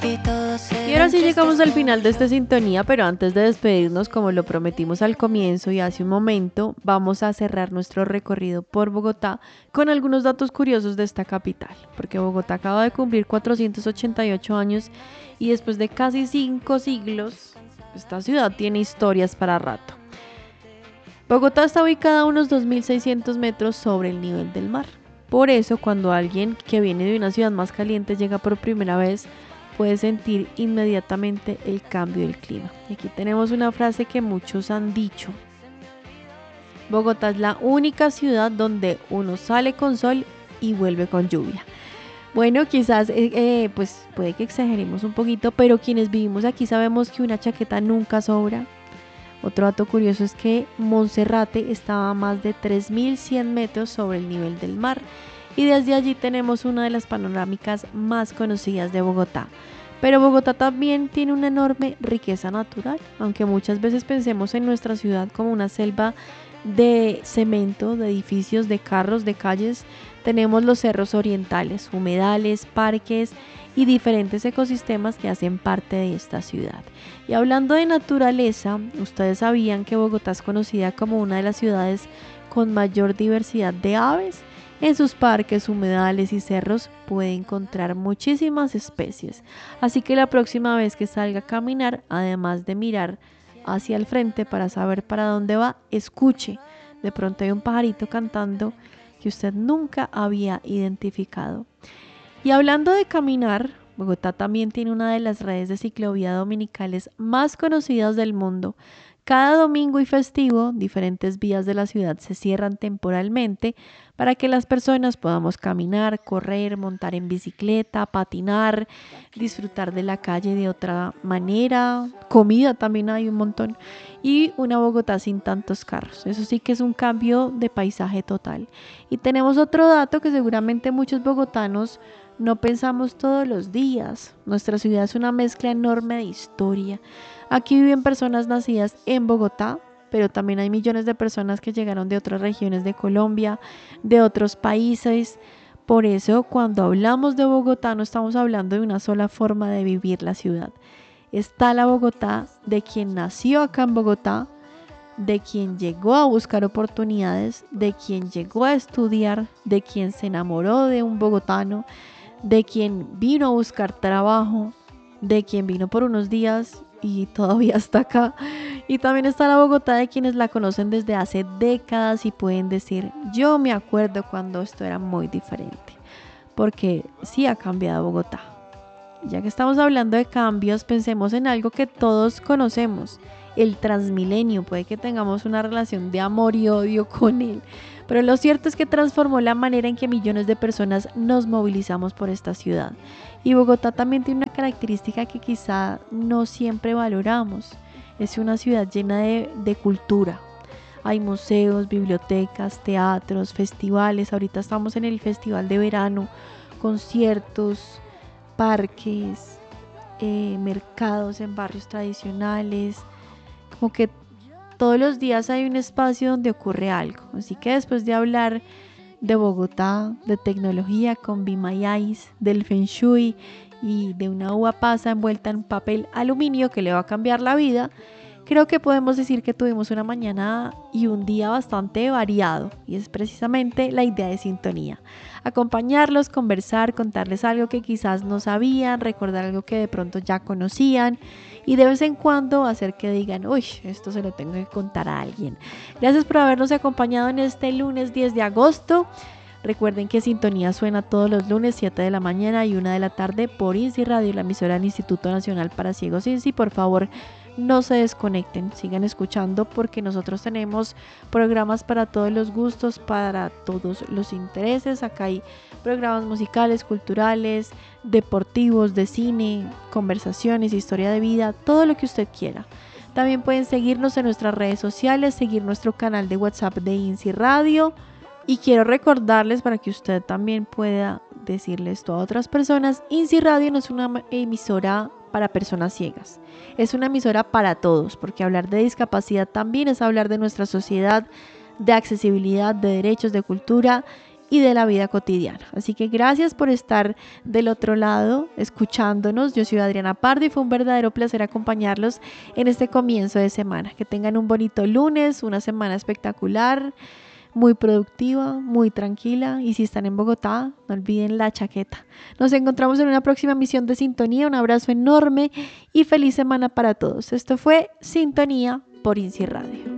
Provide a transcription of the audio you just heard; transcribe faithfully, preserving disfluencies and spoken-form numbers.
Y ahora sí llegamos al final de esta sintonía, pero antes de despedirnos, como lo prometimos al comienzo y hace un momento, vamos a cerrar nuestro recorrido por Bogotá con algunos datos curiosos de esta capital, porque Bogotá acaba de cumplir cuatrocientos ochenta y ocho años y después de casi cinco siglos, esta ciudad tiene historias para rato. Bogotá está ubicada a unos dos mil seiscientos metros sobre el nivel del mar. Por eso, cuando alguien que viene de una ciudad más caliente llega por primera vez, puede sentir inmediatamente el cambio del clima. Y aquí tenemos una frase que muchos han dicho. Bogotá es la única ciudad donde uno sale con sol y vuelve con lluvia. Bueno, quizás eh, eh, pues puede que exageremos un poquito, pero quienes vivimos aquí sabemos que una chaqueta nunca sobra. Otro dato curioso es que Monserrate estaba a más de tres mil cien metros sobre el nivel del mar y desde allí tenemos una de las panorámicas más conocidas de Bogotá. Pero Bogotá también tiene una enorme riqueza natural, aunque muchas veces pensemos en nuestra ciudad como una selva de cemento, de edificios, de carros, de calles. Tenemos los cerros orientales, humedales, parques y diferentes ecosistemas que hacen parte de esta ciudad. Y hablando de naturaleza, ustedes sabían que Bogotá es conocida como una de las ciudades con mayor diversidad de aves. En sus parques, humedales y cerros puede encontrar muchísimas especies. Así que la próxima vez que salga a caminar, además de mirar hacia el frente para saber para dónde va, escuche. De pronto hay un pajarito cantando que usted nunca había identificado. Y hablando de caminar, Bogotá también tiene una de las redes de ciclovía dominicales más conocidas del mundo. Cada domingo y festivo, diferentes vías de la ciudad se cierran temporalmente para que las personas podamos caminar, correr, montar en bicicleta, patinar, disfrutar de la calle de otra manera. Comida también hay un montón. Y una Bogotá sin tantos carros. Eso sí que es un cambio de paisaje total. Y tenemos otro dato que seguramente muchos bogotanos no pensamos todos los días. Nuestra ciudad es una mezcla enorme de historia. Aquí viven personas nacidas en Bogotá, pero también hay millones de personas que llegaron de otras regiones de Colombia, de otros países. Por eso, cuando hablamos de Bogotá, no estamos hablando de una sola forma de vivir la ciudad. Está la Bogotá de quien nació acá en Bogotá, de quien llegó a buscar oportunidades, de quien llegó a estudiar, de quien se enamoró de un bogotano, de quien vino a buscar trabajo, de quien vino por unos días y todavía está acá. Y también está la Bogotá de quienes la conocen desde hace décadas y pueden decir, yo me acuerdo cuando esto era muy diferente, porque sí ha cambiado Bogotá. Ya que estamos hablando de cambios, pensemos en algo que todos conocemos, el Transmilenio. Puede que tengamos una relación de amor y odio con él, pero lo cierto es que transformó la manera en que millones de personas nos movilizamos por esta ciudad. Y Bogotá también tiene una característica que quizá no siempre valoramos. Es una ciudad llena de, de cultura. Hay museos, bibliotecas, teatros, festivales. Ahorita estamos en el festival de verano, conciertos, parques, eh, mercados en barrios tradicionales. Como que todos los días hay un espacio donde ocurre algo. Así que después de hablar de Bogotá, de tecnología con Be My Eyes, del Feng Shui y de una uva pasa envuelta en papel aluminio que le va a cambiar la vida, creo que podemos decir que tuvimos una mañana y un día bastante variado, y es precisamente la idea de sintonía. Acompañarlos, conversar, contarles algo que quizás no sabían, recordar algo que de pronto ya conocían y de vez en cuando hacer que digan, uy, esto se lo tengo que contar a alguien. Gracias por habernos acompañado en este lunes diez de agosto. Recuerden que Sintonía suena todos los lunes, siete de la mañana y una de la tarde por INSI Radio, la emisora del Instituto Nacional para Ciegos INSI. Por favor, no se desconecten, sigan escuchando porque nosotros tenemos programas para todos los gustos, para todos los intereses. Acá hay programas musicales, culturales, deportivos, de cine, conversaciones, historia de vida, todo lo que usted quiera. También pueden seguirnos en nuestras redes sociales, seguir nuestro canal de WhatsApp de INSI Radio. Y quiero recordarles para que usted también pueda decirle esto a otras personas, INSI Radio no es una emisora para personas ciegas, es una emisora para todos, porque hablar de discapacidad también es hablar de nuestra sociedad, de accesibilidad, de derechos, de cultura y de la vida cotidiana. Así que gracias por estar del otro lado escuchándonos. Yo soy Adriana Pardo y fue un verdadero placer acompañarlos en este comienzo de semana. Que tengan un bonito lunes, una semana espectacular, muy productiva, muy tranquila, y si están en Bogotá, no olviden la chaqueta. Nos encontramos en una próxima misión de Sintonía. Un abrazo enorme y feliz semana para todos. Esto fue Sintonía por INSI Radio.